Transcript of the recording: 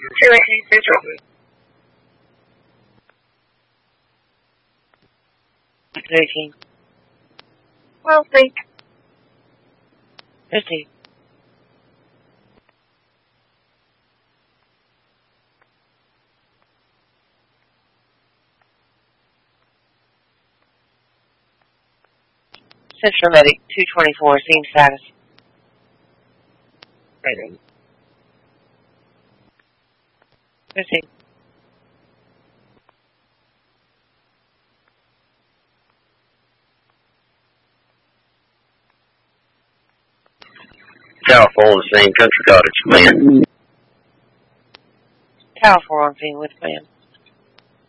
218 Central. 218. Well, think. 50. Central Medic 224, scene status. Right on. 50. Tower 4 on the scene, Country Cottage, command. Tower 4 on scene with command.